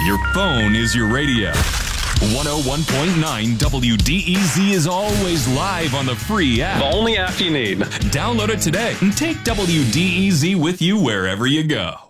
Your phone is your radio. 101.9 WDEZ is always live on the free app. The only app you need. Download it today and take WDEZ with you wherever you go.